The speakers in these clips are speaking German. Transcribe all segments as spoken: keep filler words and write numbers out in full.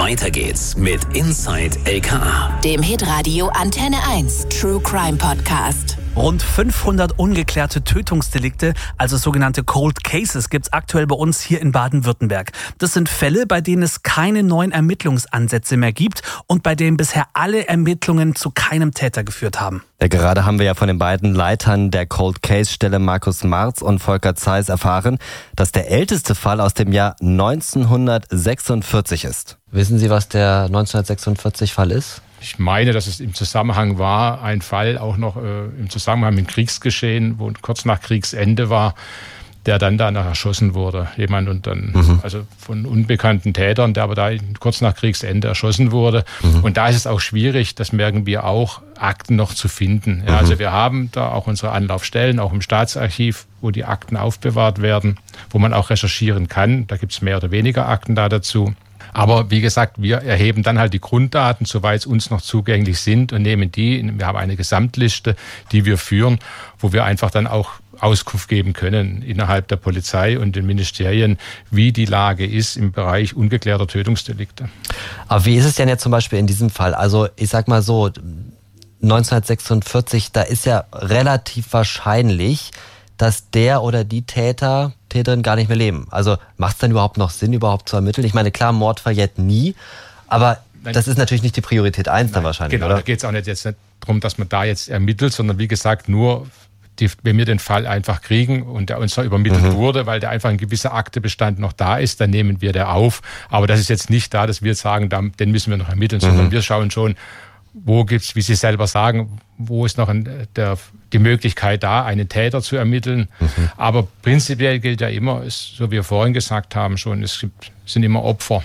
Weiter geht's mit Inside L K A, dem Hitradio Antenne eins True Crime Podcast. Rund fünfhundert ungeklärte Tötungsdelikte, also sogenannte Cold Cases, gibt's aktuell bei uns hier in Baden-Württemberg. Das sind Fälle, bei denen es keine neuen Ermittlungsansätze mehr gibt und bei denen bisher alle Ermittlungen zu keinem Täter geführt haben. Ja, gerade haben wir ja von den beiden Leitern der Cold Case-Stelle Markus Marz und Volker Zeiss erfahren, dass der älteste Fall aus dem Jahr neunzehnhundertsechsundvierzig ist. Wissen Sie, was der neunzehnhundertsechsundvierzig-Fall ist? Ich meine, dass es im Zusammenhang war, ein Fall auch noch äh, im Zusammenhang mit Kriegsgeschehen, wo kurz nach Kriegsende war, der dann danach erschossen wurde. Jemand und dann, mhm. also von unbekannten Tätern, der aber da kurz nach Kriegsende erschossen wurde. Mhm. Und da ist es auch schwierig, das merken wir auch, Akten noch zu finden. Ja, mhm. Also wir haben da auch unsere Anlaufstellen, auch im Staatsarchiv, wo die Akten aufbewahrt werden, wo man auch recherchieren kann. Da gibt es mehr oder weniger Akten da dazu. Aber wie gesagt, wir erheben dann halt die Grunddaten, soweit es uns noch zugänglich sind, und nehmen die, wir haben eine Gesamtliste, die wir führen, wo wir einfach dann auch Auskunft geben können innerhalb der Polizei und den Ministerien, wie die Lage ist im Bereich ungeklärter Tötungsdelikte. Aber wie ist es denn jetzt zum Beispiel in diesem Fall? Also ich sag mal so, neunzehnhundertsechsundvierzig, da ist ja relativ wahrscheinlich, dass der oder die Täter, Täterin gar nicht mehr leben. Also macht es dann überhaupt noch Sinn, überhaupt zu ermitteln? Ich meine, klar, Mord verjährt nie, aber Nein. das ist natürlich nicht die Priorität eins dann wahrscheinlich, genau, oder? Da geht es auch nicht jetzt nicht darum, dass man da jetzt ermittelt, sondern wie gesagt, nur die, wenn wir den Fall einfach kriegen und der uns noch übermittelt mhm. wurde, weil der einfach ein gewisser Aktebestand noch da ist, dann nehmen wir der auf. Aber das ist jetzt nicht da, dass wir jetzt sagen, den müssen wir noch ermitteln, mhm. sondern wir schauen schon, wo gibt's, wie Sie selber sagen, wo ist noch ein, der, die Möglichkeit da, einen Täter zu ermitteln. Mhm. Aber prinzipiell gilt ja immer, es, so wie wir vorhin gesagt haben schon, es gibt, sind immer Opfer.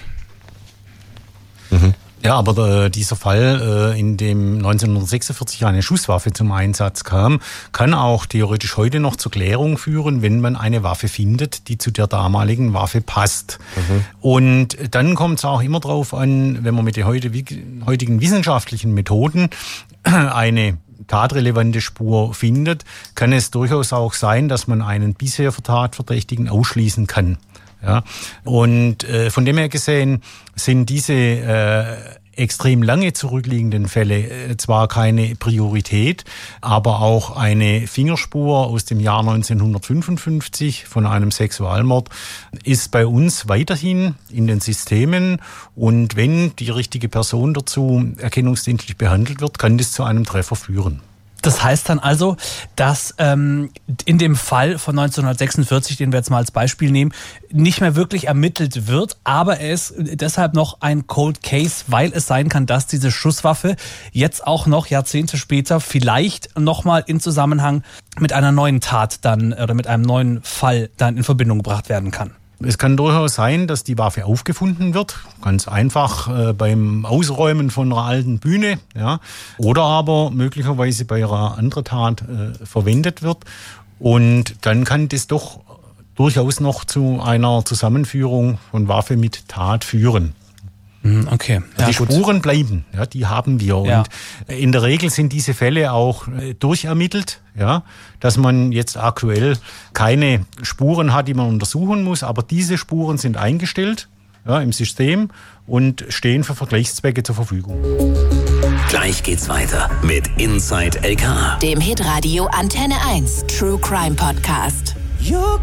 Mhm. Ja, aber äh, dieser Fall, äh, in dem neunzehnhundertsechsundvierzig eine Schusswaffe zum Einsatz kam, kann auch theoretisch heute noch zur Klärung führen, wenn man eine Waffe findet, die zu der damaligen Waffe passt. Mhm. Und dann kommt es auch immer drauf an, wenn man mit den heute, heutigen wissenschaftlichen Methoden eine tatrelevante Spur findet, kann es durchaus auch sein, dass man einen bisher Tatverdächtigen ausschließen kann. Ja, und äh, von dem her gesehen sind diese äh, extrem lange zurückliegenden Fälle äh, zwar keine Priorität, aber auch eine Fingerspur aus dem Jahr neunzehnhundertfünfundfünfzig von einem Sexualmord ist bei uns weiterhin in den Systemen, und wenn die richtige Person dazu erkennungsdienstlich behandelt wird, kann das zu einem Treffer führen. Das heißt dann also, dass ähm, in dem Fall von neunzehnhundertsechsundvierzig, den wir jetzt mal als Beispiel nehmen, nicht mehr wirklich ermittelt wird, aber er ist deshalb noch ein Cold Case, weil es sein kann, dass diese Schusswaffe jetzt auch noch Jahrzehnte später vielleicht nochmal in Zusammenhang mit einer neuen Tat dann oder mit einem neuen Fall dann in Verbindung gebracht werden kann. Es kann durchaus sein, dass die Waffe aufgefunden wird, ganz einfach äh, beim Ausräumen von einer alten Bühne, ja, oder aber möglicherweise bei einer anderen Tat äh, verwendet wird. Und dann kann das doch durchaus noch zu einer Zusammenführung von Waffe mit Tat führen. Okay. Ja, die gut. Spuren bleiben, ja, die haben wir. Ja. Und in der Regel sind diese Fälle auch äh, durchermittelt, ja, dass man jetzt aktuell keine Spuren hat, die man untersuchen muss, aber diese Spuren sind eingestellt, ja, im System und stehen für Vergleichszwecke zur Verfügung. Gleich geht's weiter mit Inside L K A, dem Hitradio Antenne eins True Crime Podcast.